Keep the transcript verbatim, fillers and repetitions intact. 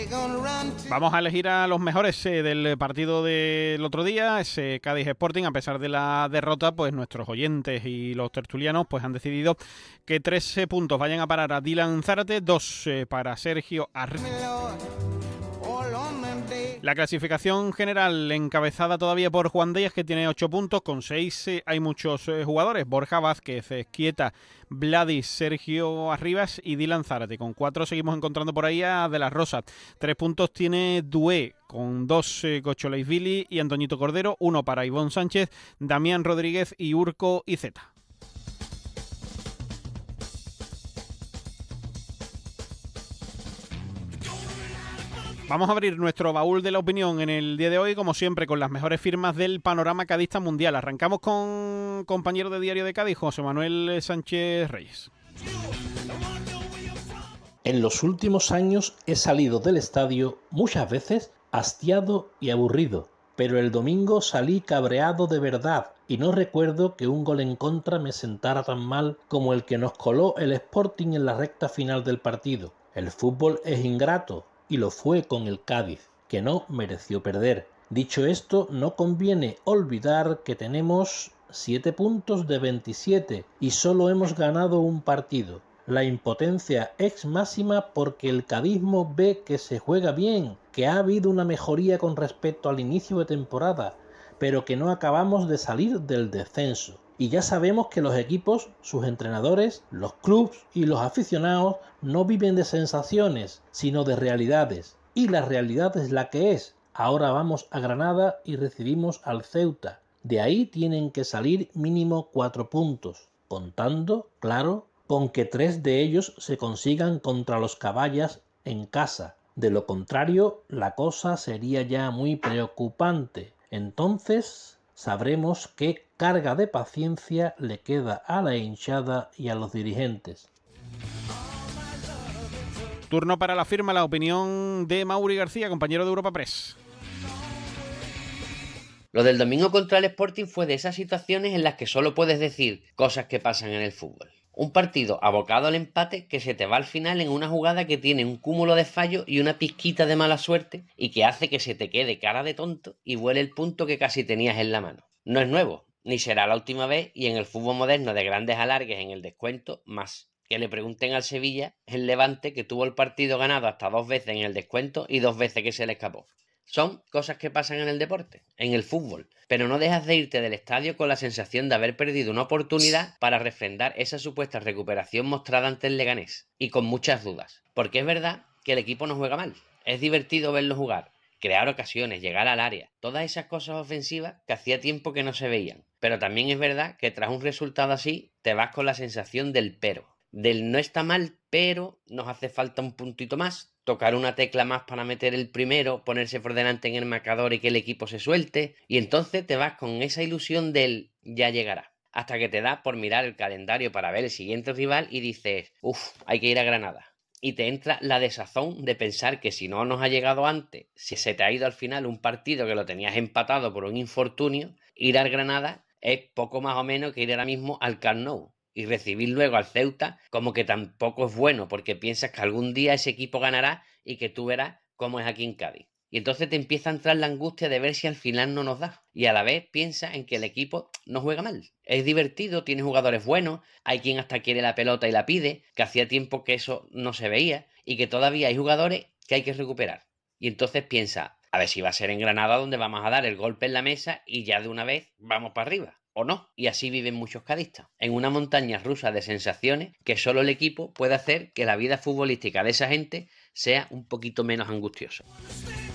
Vamos a elegir a los mejores eh, del partido del otro día, ese Cádiz Sporting. A pesar de la derrota, pues nuestros oyentes y los tertulianos pues han decidido que tres eh, puntos vayan a parar a Dylan Zárate, dos eh, para Sergio Arribas. La clasificación general encabezada todavía por Juan Díaz, que tiene ocho puntos. Con seis eh, hay muchos eh, jugadores: Borja Vázquez, Esquieta, Vladis, Sergio Arribas y Dylan Zárate. Con cuatro seguimos encontrando por ahí a De la Rosa. Tres puntos tiene Dué, con dos eh, Gocholeisvili y Antoñito Cordero. Uno para Ivón Sánchez, Damián Rodríguez y Urco Iceta. Vamos a abrir nuestro baúl de la opinión en el día de hoy, como siempre, con las mejores firmas del panorama cadista mundial. Arrancamos con compañero de Diario de Cádiz, José Manuel Sánchez Reyes. En los últimos años he salido del estadio muchas veces hastiado y aburrido, pero el domingo salí cabreado de verdad y no recuerdo que un gol en contra me sentara tan mal como el que nos coló el Sporting en la recta final del partido. El fútbol es ingrato, y lo fue con el Cádiz, que no mereció perder. Dicho esto, no conviene olvidar que tenemos siete puntos de veintisiete y solo hemos ganado un partido. La impotencia es máxima porque el cadismo ve que se juega bien, que ha habido una mejoría con respecto al inicio de temporada, pero que no acabamos de salir del descenso. Y ya sabemos que los equipos, sus entrenadores, los clubes y los aficionados no viven de sensaciones, sino de realidades. Y la realidad es la que es. Ahora vamos a Granada y recibimos al Ceuta. De ahí tienen que salir mínimo cuatro puntos, contando, claro, con que tres de ellos se consigan contra los Caballas en casa. De lo contrario, la cosa sería ya muy preocupante. Entonces sabremos qué carga de paciencia le queda a la hinchada y a los dirigentes. Turno para la firma, la opinión de Mauri García, compañero de Europa Press. Lo del domingo contra el Sporting fue de esas situaciones en las que solo puedes decir cosas que pasan en el fútbol. Un partido abocado al empate que se te va al final en una jugada que tiene un cúmulo de fallos y una pizquita de mala suerte y que hace que se te quede cara de tonto y vuele el punto que casi tenías en la mano. No es nuevo, ni será la última vez, y en el fútbol moderno de grandes alargues en el descuento, más. Que le pregunten al Sevilla, el Levante, que tuvo el partido ganado hasta dos veces en el descuento y dos veces que se le escapó. Son cosas que pasan en el deporte, en el fútbol, pero no dejas de irte del estadio con la sensación de haber perdido una oportunidad para refrendar esa supuesta recuperación mostrada ante el Leganés, y con muchas dudas, porque es verdad que el equipo no juega mal, es divertido verlo jugar, crear ocasiones, llegar al área, todas esas cosas ofensivas que hacía tiempo que no se veían, pero también es verdad que tras un resultado así te vas con la sensación del pero, del no está mal, pero nos hace falta un puntito más, tocar una tecla más para meter el primero, ponerse por delante en el marcador y que el equipo se suelte, y entonces te vas con esa ilusión del ya llegará, hasta que te da por mirar el calendario para ver el siguiente rival y dices, uff, hay que ir a Granada. Y te entra la desazón de pensar que si no nos ha llegado antes, si se te ha ido al final un partido que lo tenías empatado por un infortunio, ir al Granada es poco más o menos que ir ahora mismo al Camp Nou. Y recibir luego al Ceuta como que tampoco es bueno, porque piensas que algún día ese equipo ganará y que tú verás cómo es aquí en Cádiz. Y entonces te empieza a entrar la angustia de ver si al final no nos da. Y a la vez piensas en que el equipo no juega mal. Es divertido, tiene jugadores buenos, hay quien hasta quiere la pelota y la pide, que hacía tiempo que eso no se veía, y que todavía hay jugadores que hay que recuperar. Y entonces piensa, a ver si va a ser en Granada donde vamos a dar el golpe en la mesa y ya de una vez vamos para arriba. O no, y así viven muchos cadistas, en una montaña rusa de sensaciones que solo el equipo puede hacer que la vida futbolística de esa gente sea un poquito menos angustiosa.